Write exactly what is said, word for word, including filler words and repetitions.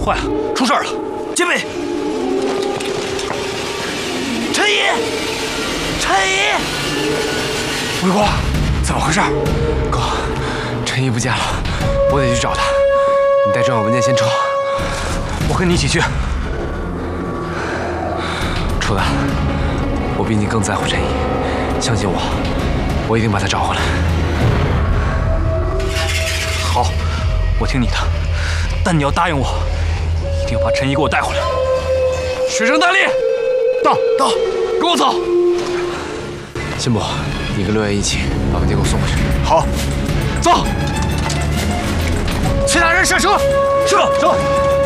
坏了，出事儿了！戒备！陈怡，陈怡， 魏国，怎么回事？哥，陈怡不见了，我得去找他。你带专有文件先撤， 我跟你一起去。 楚丹，我比你更在乎陈怡，相信我，我一定把他找回来。 好，我听你的，但你要答应我，一定要把陈怡给我带回来。水城大力，到到，跟我走。 辛伯，你跟六爷一起把文件给我送回去。 好，走。其他人上车，是，走。